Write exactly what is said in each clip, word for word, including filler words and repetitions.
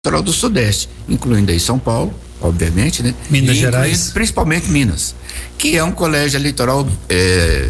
eleitoral do Sudeste, incluindo aí São Paulo, obviamente, né? Minas Gerais. Principalmente Minas, que é um colégio eleitoral é,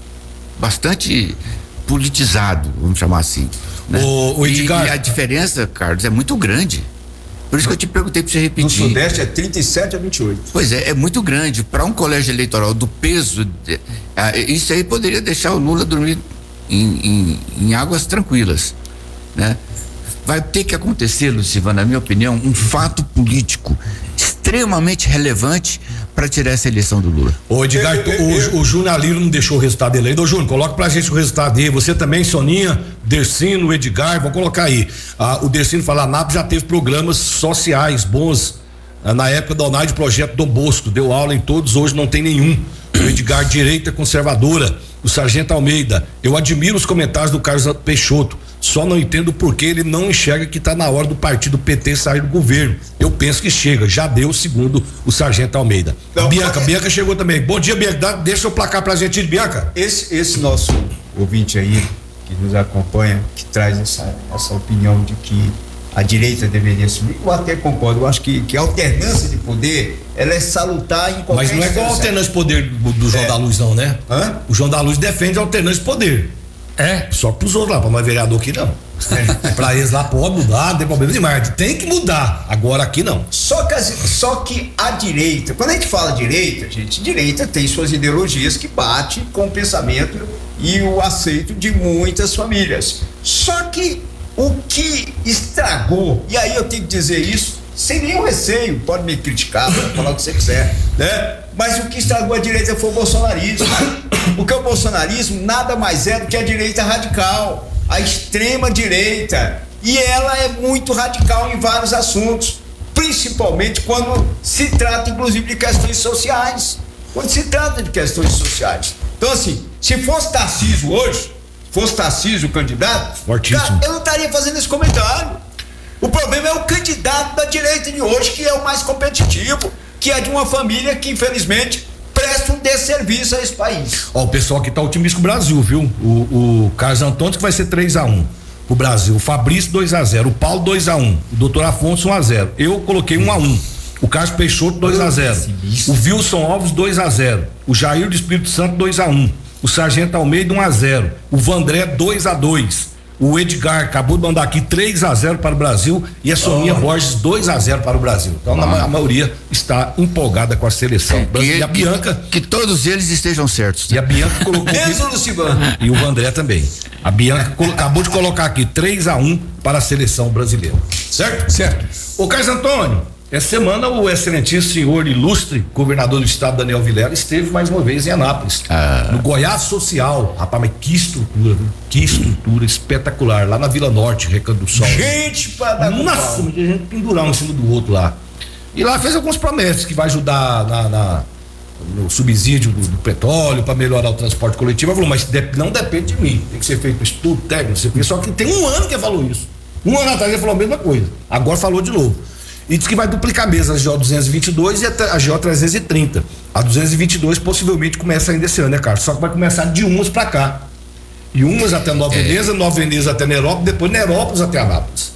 bastante politizado, vamos chamar assim. Né? O, o Edgar... e, e a diferença, Carlos, é muito grande. Por isso que eu te perguntei para você repetir. No Sudeste é trinta e sete a vinte e oito. Pois é, é muito grande. Para um colégio eleitoral do peso, de, ah, isso aí poderia deixar o Lula dormir em, em, em águas tranquilas, né? Vai ter que acontecer, Lucivana, na minha opinião, um fato político extremamente relevante para tirar essa eleição do Lula. Ô Edgar, o, o Júnior Aliro não deixou o resultado dele aí. Ô Júnior, coloca pra gente o resultado aí. Você também, Soninha, Dercino, Edgar, vou colocar aí. Ah, o Dercino fala, a Anápolis já teve programas sociais bons. Ah, na época da Onai de Projeto Dom Bosco, deu aula em todos, hoje não tem nenhum. O Edgar, direita conservadora. O Sargento Almeida, eu admiro os comentários do Carlos Peixoto, só não entendo por que ele não enxerga que está na hora do partido P T sair do governo. Eu penso que chega, já deu, segundo o Sargento Almeida. Não, Bianca, é... Bianca chegou também. Bom dia, Bianca, deixa eu placar pra gente, Bianca. Esse, esse nosso ouvinte aí, que nos acompanha, que traz essa, essa opinião de que a direita deveria assumir, eu até concordo, eu acho que, que a alternância de poder, ela é salutar em qualquer... Mas não é igual a alternância de poder do, do João é. da Luz não, né? Hã? O João da Luz defende a alternância de poder. É? Só pros outros lá, pra mais vereador aqui não. É. Pra eles lá pode mudar, não tem problema demais, tem que mudar, agora aqui não. Só que, só que a direita, quando a gente fala direita, gente, direita tem suas ideologias que batem com o pensamento e o aceito de muitas famílias. Só que o que estragou, e aí eu tenho que dizer isso sem nenhum receio, pode me criticar, pode falar o que você quiser, né? Mas o que estragou a direita foi o bolsonarismo. Porque o bolsonarismo nada mais é do que a direita radical, a extrema direita. E ela é muito radical em vários assuntos, principalmente quando se trata, inclusive, de questões sociais. Quando se trata de questões sociais. Então, assim, se fosse Tarcísio hoje, fosse Tarcísio o candidato, cara, eu não estaria fazendo esse comentário. O problema é o candidato da direita de hoje, que é o mais competitivo, que é de uma família que, infelizmente, presta um desserviço a esse país. Ó, o pessoal aqui tá otimista com o Brasil, viu? O, o Carlos Antônio que vai ser três a um o Brasil, o Fabrício dois a zero, o Paulo dois a um, o doutor Afonso um a zero, eu coloquei um a um, o Carlos Peixoto dois a zero, o Wilson Alves dois a zero, o Jair do Espírito Santo dois a um, o Sargento Almeida um a zero, o Vandré dois a dois, o Edgar acabou de mandar aqui três a zero para o Brasil e a Soninha oh. Borges dois a zero para o Brasil. Então oh. a, a maioria está empolgada com a seleção. É, que, e a Bianca que, que todos eles estejam certos. E a Bianca colocou mesmo no Lucivano. E o André também. A Bianca colo, acabou de colocar aqui três a um para a seleção brasileira. Certo? Certo. Ô Carlos Antônio, essa semana o excelentíssimo senhor ilustre governador do estado Daniel Vilela esteve mais uma vez em Anápolis, ah. no Goiás Social. Rapaz, mas que estrutura, que estrutura espetacular, lá na Vila Norte, Recanto do Sol. Gente, para dar nossa, muita gente pendurar um em cima do outro lá. E lá fez algumas promessas que vai ajudar na, na no subsídio do, do petróleo para melhorar o transporte coletivo. Ele falou, mas de, não depende de mim, tem que ser feito estudo técnico, só que tem um ano que ele falou isso. Um ano atrás ele falou a mesma coisa, agora falou de novo. E diz que vai duplicar mesmo a G O duzentos e vinte e dois e a G O trezentos e trinta. A duzentos e vinte e dois possivelmente começa ainda esse ano, né, Carlos? Só que vai começar de Umas pra cá. E Umas até Nova é. Veneza, Nova Veneza até Nerópolis, depois Nerópolis até Anápolis.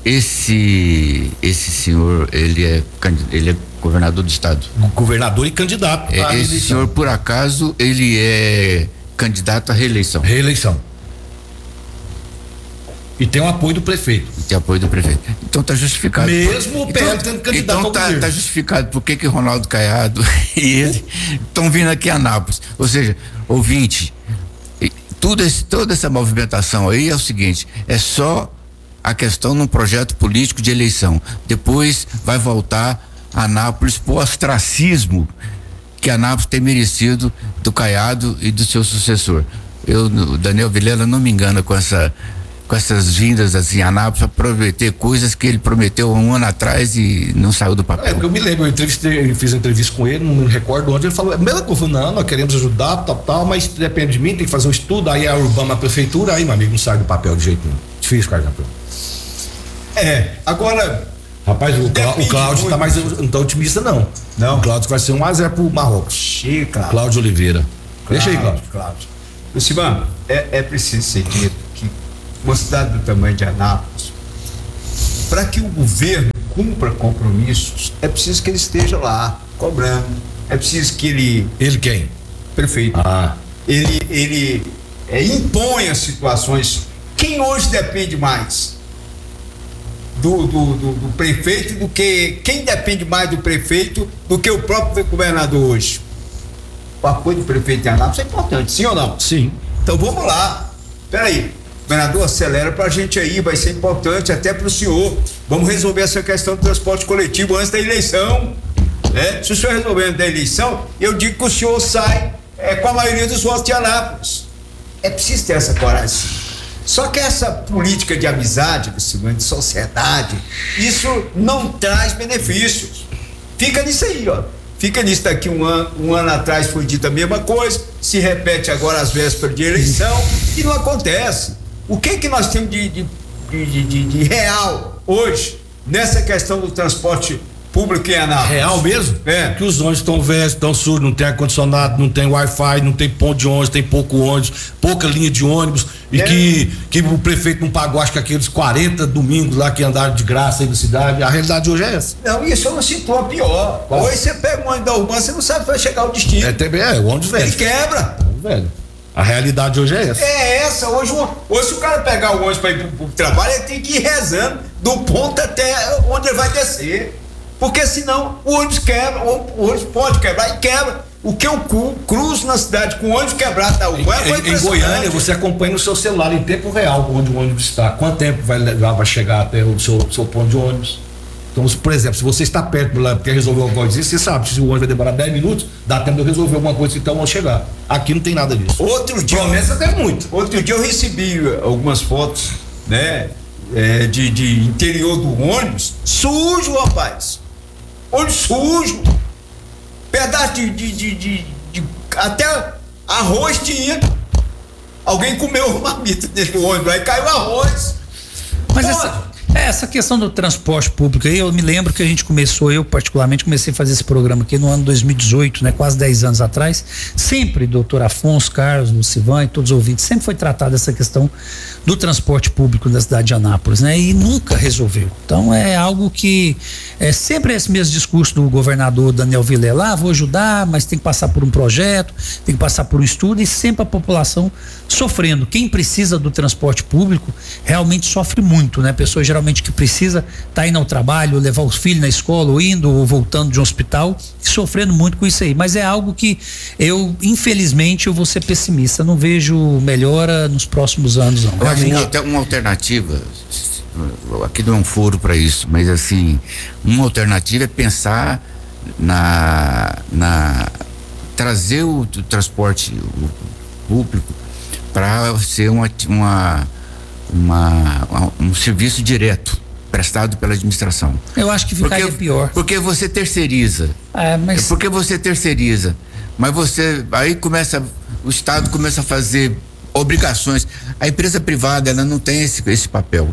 Esse esse senhor, ele é ele é governador do estado. Governador e candidato. É, esse senhor, por acaso, ele é candidato à reeleição. Reeleição. E tem o apoio do prefeito. E tem apoio do prefeito. Então tá justificado. Mesmo por... o P L então, tendo candidato então ao tá, governo. tá justificado por que que Ronaldo Caiado e ele estão vindo aqui a Anápolis. Ou seja, ouvinte, tudo esse, toda essa movimentação aí é o seguinte, é só a questão num projeto político de eleição. Depois vai voltar a Anápolis pro ostracismo que a Anápolis tem merecido do Caiado e do seu sucessor. Eu, o Daniel Vilela, não me engana com essa com essas vindas assim a Anápolis, aproveitar coisas que ele prometeu um ano atrás e não saiu do papel. É, porque eu me lembro, eu entrevistei, eu fiz uma entrevista com ele, não me recordo onde, ele falou, mesma coisa, não, nós queremos ajudar, tal, tal, mas depende de mim, tem que fazer um estudo, aí a Urbana, a prefeitura, aí, meu amigo, não sai do papel de jeito nenhum. Difícil, cara. É, agora... Rapaz, o, Clá, o Cláudio tá mais, não tá otimista, não. Não. O Cláudio vai ser um a zero pro Marrocos. Chica. Cláudio Oliveira. Cláudio, deixa aí, Cláudio. Cláudio. Lucimano, é, é preciso ser dito que uma cidade do tamanho de Anápolis, para que o governo cumpra compromissos, é preciso que ele esteja lá, cobrando. É preciso que ele... Ele quem? Prefeito. Ah. Ele, ele é, impõe as situações. Quem hoje depende mais do, do, do, do prefeito do que... Quem depende mais do prefeito do que o próprio governador hoje? O apoio do prefeito de Anápolis é importante, sim ou não? Sim. Então vamos lá. Peraí, governador, acelera pra gente aí, vai ser importante até pro senhor. Vamos resolver essa questão do transporte coletivo antes da eleição. Né? Se o senhor resolver antes da eleição, eu digo que o senhor sai é, com a maioria dos votos de Anápolis. É preciso ter essa coragem. Só que essa política de amizade, de sociedade, isso não traz benefícios. Fica nisso aí, ó. Fica nisso. Daqui um ano, um ano atrás foi dita a mesma coisa, se repete agora às vésperas de eleição e não acontece. O que que nós temos de, de, de, de, de real hoje nessa questão do transporte público em Anápolis? Real mesmo? É. Que os ônibus estão velhos, estão sujos, não tem ar-condicionado, não tem Wi-Fi, não tem ponto de ônibus, tem pouco ônibus, pouca linha de ônibus, e é. que, que o prefeito não pagou, acho que aqueles quarenta domingos lá que andaram de graça aí na cidade. A realidade hoje é essa. Não, isso não citou a pior. Qual? Hoje você pega um ônibus da Urbana, você não sabe se vai chegar ao destino. É, tem, é o ônibus velho. Ele quebra. Velho. A realidade hoje é essa. É essa. Hoje, hoje se o cara pegar o ônibus para ir pro, pro trabalho, ele tem que ir rezando do ponto até onde ele vai descer. Porque senão o ônibus quebra, o ônibus pode quebrar e quebra. O que eu cruzo na cidade com o ônibus quebrado da Urbana foi Em, em Goiânia, você acompanha no seu celular em tempo real onde o ônibus está. Quanto tempo vai levar para chegar até o seu, seu ponto de ônibus? Então, por exemplo, se você está perto lá, quer resolver alguma coisa, você sabe que se o ônibus vai demorar dez minutos, dá tempo de eu resolver alguma coisa, então ao chegar. Aqui não tem nada disso. Outro dia, promessa tem muito. Outro dia eu recebi algumas fotos, né, é, de, de interior do ônibus, sujo, rapaz. Ônibus sujo. Pedaço de, de, de, de, de até arroz tinha. Alguém comeu uma marmita dentro do ônibus, aí caiu arroz. Mas essa, essa questão do transporte público aí, eu me lembro que a gente começou, eu particularmente comecei a fazer esse programa aqui no ano dois mil e dezoito, né, quase dez anos atrás. Sempre, doutor Afonso, Carlos, Lucivan e todos os ouvintes, sempre foi tratada essa questão do transporte público da cidade de Anápolis, né? E nunca resolveu. Então é algo que é sempre esse mesmo discurso do governador Daniel Vilela, ah, vou ajudar, mas tem que passar por um projeto, tem que passar por um estudo, e sempre a população sofrendo. Quem precisa do transporte público realmente sofre muito, né? Pessoa geralmente que precisa tá indo ao trabalho, levar os filhos na escola, ou indo ou voltando de um hospital, e sofrendo muito com isso aí. Mas é algo que eu, infelizmente, eu vou ser pessimista, não vejo melhora nos próximos anos, não. Eu acho que uma alternativa, aqui não é um foro para isso, mas assim, uma alternativa é pensar na, na trazer o, o transporte público para ser uma, uma, uma, um serviço direto prestado pela administração. Eu acho que ficaria porque, pior. Porque você terceiriza. É, mas... Porque você terceiriza. Mas você, aí começa, o Estado começa a fazer obrigações. A empresa privada, ela não tem esse, esse papel.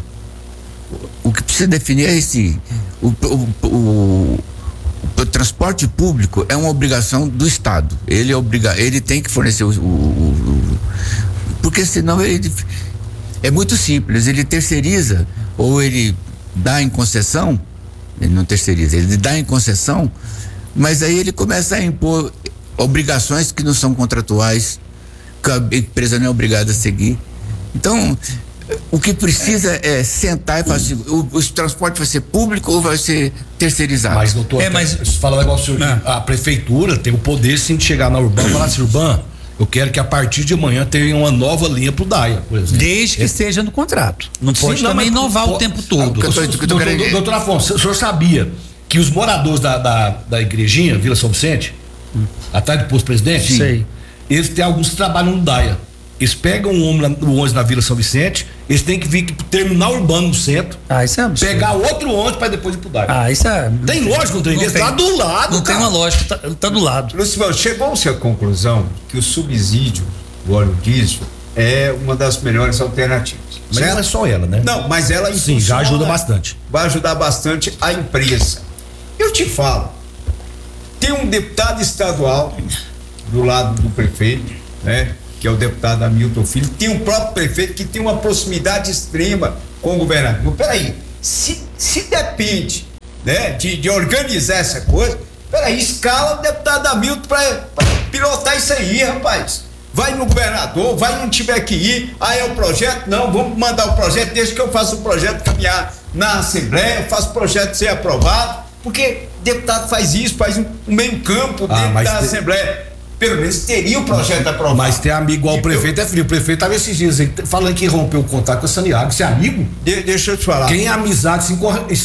O que precisa definir é esse, o, o, o, o transporte público é uma obrigação do Estado. Ele é obriga, ele tem que fornecer o, o, o porque senão ele é muito simples, ele terceiriza ou ele dá em concessão, ele não terceiriza, ele dá em concessão, mas aí ele começa a impor obrigações que não são contratuais, que a empresa não é obrigada a seguir. Então, o que precisa é, é sentar e falar assim, o, o transporte vai ser público ou vai ser terceirizado? Mas, doutor, é, mas... fala um negócio, a prefeitura tem o poder sim de chegar na Urbana e falar assim, Urbana, eu quero que a partir de amanhã tenha uma nova linha pro Daia, por exemplo. Desde que é. esteja no contrato. Não sim, pode não, também inovar pode, o tempo todo. Ah, doutor, doutor, doutor, doutor Afonso, o senhor sabia que os moradores da, da, da igrejinha, Vila São Vicente, hum. atrás do posto presidente, Sei. eles têm alguns que trabalham no Daia. Eles pegam o ônibus na Vila São Vicente, eles têm que vir pro terminal urbano no centro. Ah, isso é absurdo. Pegar outro ônibus para depois ir pro Daia. Ah, isso é. Tem lógica no trem desse? Tá do lado, Não cara. tem uma lógica, tá, tá do lado. Luciano, chegou-se à conclusão que o subsídio do óleo diesel é uma das melhores alternativas. Mas certo? não é só ela, né? Não, mas ela sim, já ajuda bastante. Vai ajudar bastante a empresa. Eu te falo, tem um deputado estadual do lado do prefeito, né? Que é o deputado Hamilton Filho, tem um próprio prefeito que tem uma proximidade extrema com o governador. Peraí, se, se depende, né, de, de organizar essa coisa, peraí, escala o deputado Hamilton para pilotar isso aí, rapaz. Vai no governador, vai onde tiver que ir, aí é o projeto, não, vamos mandar o projeto, deixa que eu faça o projeto caminhar na Assembleia, eu faço o projeto ser aprovado, porque deputado faz isso, faz um, um meio campo dentro ah, da te... Assembleia. Pelo menos teria o projeto aprovado. Mas ter amigo igual o prefeito é frio. O prefeito estava esses dias falando que rompeu o contato com a Saniago. Você é amigo? De, deixa eu te falar. Quem é amizade, assim,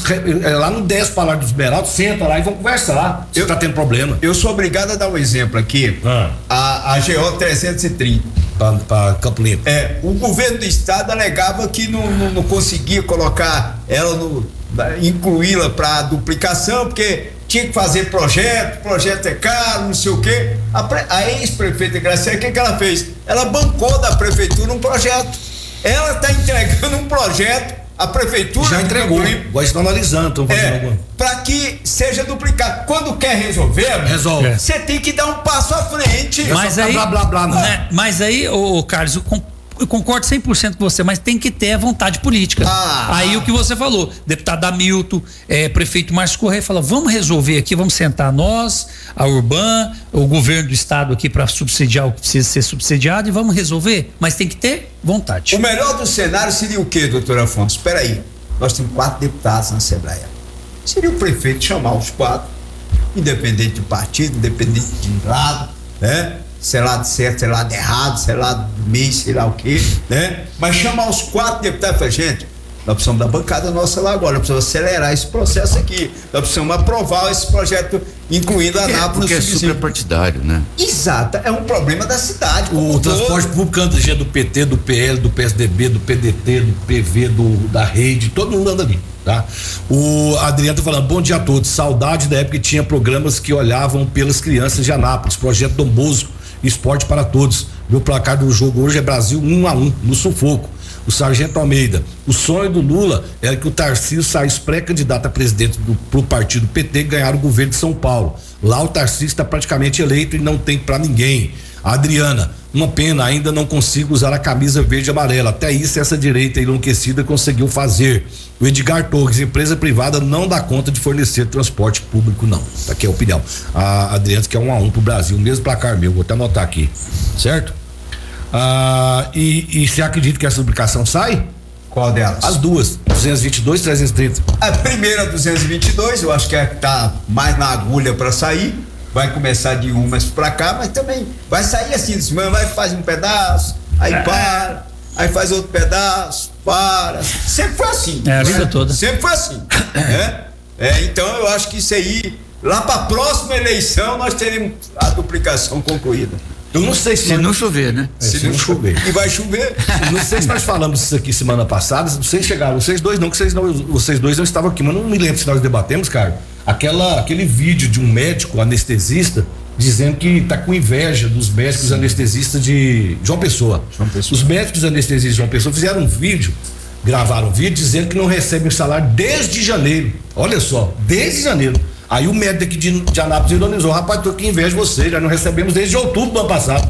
lá no dez Palácio dos Esmeraldas, senta lá e vamos conversar lá. Você está tendo problema. Eu sou obrigado a dar um exemplo aqui. Ah. A, a G O trezentos e trinta. Para Campo Limpo. É, o governo do estado alegava que não, não, não conseguia colocar ela no. incluí-la para duplicação, porque tinha que fazer projeto, projeto é caro, não sei o quê. A, pre, a ex-prefeita Graciela, o que, que ela fez? Ela bancou da prefeitura um projeto. Ela está entregando um projeto, a prefeitura já entregou. Agora estão analisando, estão fazendo é, alguma. Para que seja duplicado. Quando quer resolver, resolve. Você é. tem que dar um passo à frente. Mas aí, blá, blá, blá, blá, né, mas aí, ô, Carlos, eu eu concordo cem por cento com você, mas tem que ter a vontade política. Ah, Aí ah. o que você falou, deputado Hamilton, é, prefeito Márcio Correia, fala, vamos resolver aqui, vamos sentar nós, a Urban, o governo do estado aqui para subsidiar o que precisa ser subsidiado e vamos resolver, mas tem que ter vontade. O melhor do cenário seria o quê, doutor Afonso? Espera aí, nós temos quatro deputados na Assembleia. Seria o prefeito chamar os quatro, independente do partido, independente de lado, né? Sei lá de certo, sei lá de errado, sei lá do mês, sei lá o quê, né? Mas chamar os quatro deputados e falar, gente, nós precisamos da bancada nossa lá agora, nós precisamos acelerar esse processo aqui, nós precisamos aprovar esse projeto, incluindo a ANAP no porque é suprapartidário, né? Exato, é um problema da cidade. O transporte público anda do P T, do P L, do P S D B, do P D T, do P V, do, da rede, todo mundo anda ali, tá? O Adriano tá falando, bom dia a todos, saudade da época que tinha programas que olhavam pelas crianças de Anápolis, projeto Dom Bosco, esporte para todos. Meu placar do jogo hoje é Brasil um a um, no sufoco. O Sargento Almeida, o sonho do Lula era que o Tarcísio saísse pré-candidato a presidente do pro partido P T e ganhar o governo de São Paulo. Lá o Tarcísio está praticamente eleito e não tem para ninguém. A Adriana, uma pena, ainda não consigo usar a camisa verde e amarela. Até isso essa direita enlouquecida conseguiu fazer. O Edgar Torres, empresa privada não dá conta de fornecer transporte público, não. Aqui é a opinião. A Adriana que é um a um pro Brasil, mesmo placar meu, vou até anotar aqui, certo? Ah, e, e você acredita que essa duplicação sai? Qual delas? As duas, duzentos e vinte e dois, trezentos e trinta. A primeira duzentos e vinte e dois, eu acho que é que tá mais na agulha para sair. Vai começar de umas pra cá, mas também vai sair assim, vai fazer um pedaço, aí para, aí faz outro pedaço, para. Sempre foi assim. É a né? vida toda. Sempre foi assim. né? É, então eu acho que isso aí, lá para a próxima eleição, nós teremos a duplicação concluída. Eu não sei se, se não chover, né? É, se, se não chover. E vai chover. Eu não sei se nós falamos isso aqui semana passada, vocês chegaram, vocês dois não, que vocês, não, vocês dois não estavam aqui, mas não me lembro se nós debatemos, cara. Aquela, aquele vídeo de um médico anestesista dizendo que tá com inveja dos médicos Sim. anestesistas de João Pessoa. João Pessoa. Os médicos anestesistas de João Pessoa fizeram um vídeo, gravaram um vídeo dizendo que não recebem salário desde janeiro. Olha só, desde janeiro. Aí o médico aqui de, de Anápolis ironizou, rapaz, tô com inveja de vocês, já não recebemos desde outubro do ano passado.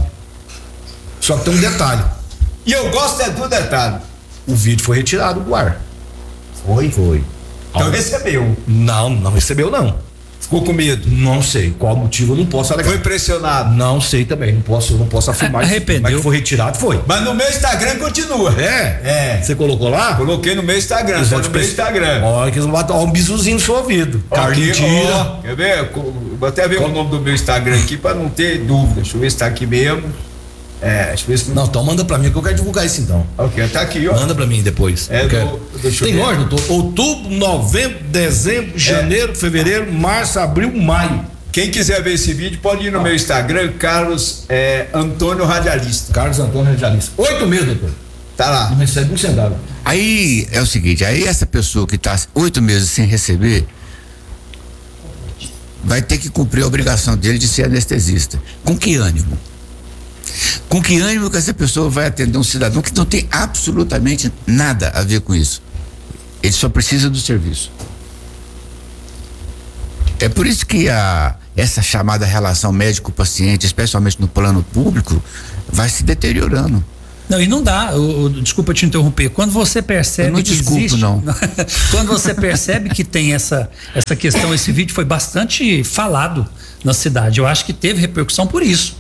Só que tem um detalhe. E eu gosto é do detalhe. O vídeo foi retirado do ar. Foi? Foi. Então recebeu? Não, não recebeu não. Ficou com medo? Não sei. Qual motivo eu não posso alegar. Foi pressionado? Não sei também. Não posso, não posso afirmar. Arrependeu. Mas que foi retirado, foi. Mas no meu Instagram continua. É? É. Você colocou lá? Coloquei no meu Instagram. Eles Só vão no te meu pres- Instagram. Olha que eles vão botar um bisuzinho no seu ouvido. Carlinho tira. Ó, quer ver? Vou até ver o nome do meu Instagram aqui pra não ter dúvida. Deixa eu ver se tá aqui mesmo. É, deixa eu ver se Não, então manda pra mim que eu quero divulgar isso então. Ok, tá aqui, ó. Manda pra mim depois. É, Eu quero. do- deixa eu Tem ver. ordem, doutor? Outubro, novembro, dezembro, janeiro, fevereiro, março, abril, maio. Quem quiser ver esse vídeo pode ir no meu Instagram, Carlos é, Antônio Radialista. Carlos Antônio Radialista. Oito meses, doutor. Tá lá. Não recebe um centavo. Aí é o seguinte, aí essa pessoa que está oito meses sem receber vai ter que cumprir a obrigação dele de ser anestesista. Com que ânimo? Com que ânimo que essa pessoa vai atender um cidadão que não tem absolutamente nada a ver com isso? Ele só precisa do serviço. É por isso que a, essa chamada relação médico-paciente, especialmente no plano público, vai se deteriorando. Não, e não dá, o, o, desculpa te interromper, quando você percebe eu não que desculpo, existe, não. quando você percebe que tem essa, essa questão, esse vídeo foi bastante falado na cidade, eu acho que teve repercussão por isso.